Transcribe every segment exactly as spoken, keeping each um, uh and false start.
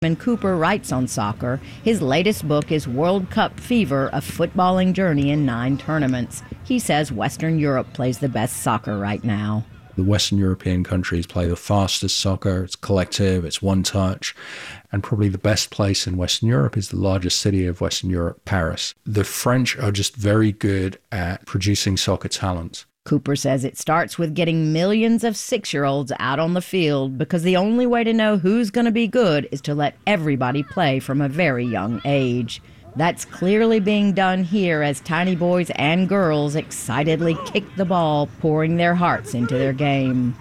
And Cooper writes on soccer. His latest book is World Cup Fever, a footballing journey in nine tournaments. He says Western Europe plays the best soccer right now. The Western European countries play the fastest soccer. It's collective, it's one touch. And probably the best place in Western Europe is the largest city of Western Europe, Paris. The French are just very good at producing soccer talent. Cooper says it starts with getting millions of six-year-olds out on the field because the only way to know who's going to be good is to let everybody play from a very young age. That's clearly being done here as tiny boys and girls excitedly kick the ball, pouring their hearts into their game.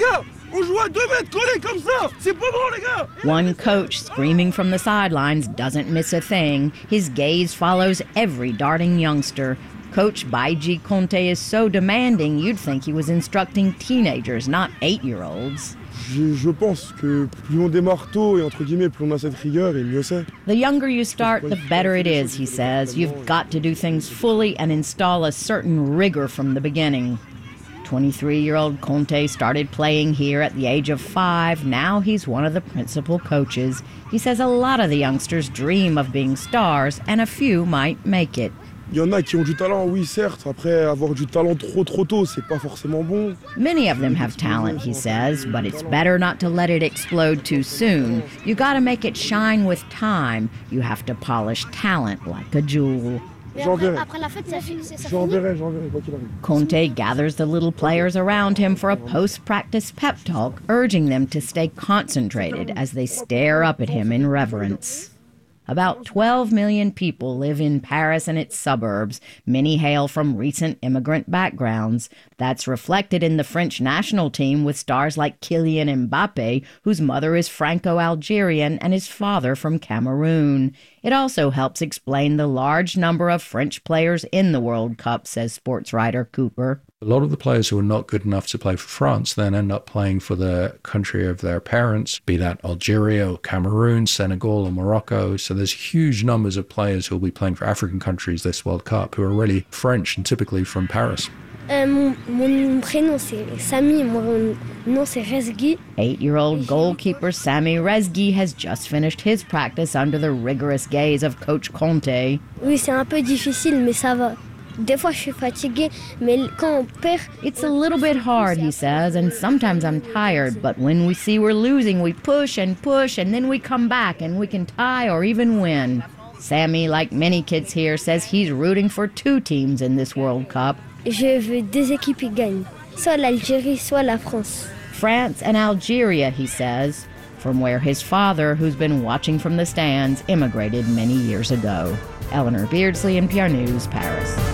One coach screaming from the sidelines doesn't miss a thing. His gaze follows every darting youngster. Coach Baiji Conte is so demanding you'd think he was instructing teenagers, not eight-year-olds. Je, je pense que plus on démarre tôt et entre guillemets plus on a cette rigueur et mieux c'est. The younger you start, the better it is, he says. You've got to do things fully and install a certain rigor from the beginning. twenty-three-year-old Conte started playing here at the age of five. Now he's one of the principal coaches. He says a lot of the youngsters dream of being stars, and a few might make it. Il y en a qui ont du talent, oui, certes. Après, avoir du talent trop trop tôt, c'est pas forcément bon. Many of them have talent, he says, but it's better not to let it explode too soon. You gotta make it shine with time. You have to polish talent like a jewel. Conte gathers the little players around him for a post-practice pep talk, urging them to stay concentrated as they stare up at him in reverence. About twelve million people live in Paris and its suburbs. Many hail from recent immigrant backgrounds. That's reflected in the French national team with stars like Kylian Mbappe, whose mother is Franco-Algerian and his father from Cameroon. It also helps explain the large number of French players in the World Cup, says sports writer Cooper. A lot of the players who are not good enough to play for France then end up playing for the country of their parents, be that Algeria or Cameroon, Senegal or Morocco. So there's huge numbers of players who will be playing for African countries this World Cup who are really French and typically from Paris. Euh, mon, mon prénom c'est Sami, mon nom c'est Rezgui. Eight-year-old goalkeeper Sami Rezgui has just finished his practice under the rigorous gaze of Coach Conte. Oui, c'est un peu difficile, mais ça va. Des fois, je suis fatiguée, mais quand on perd... It's a little bit hard, he says, and sometimes I'm tired, but when we see we're losing, we push and push, and then we come back, and we can tie or even win. Sammy, like many kids here, says he's rooting for two teams in this World Cup. Je veux deux équipes qui gagnent, soit l'Algérie, soit la France. France and Algeria, he says, from where his father, who's been watching from the stands, immigrated many years ago. Eleanor Beardsley, N P R News, Paris.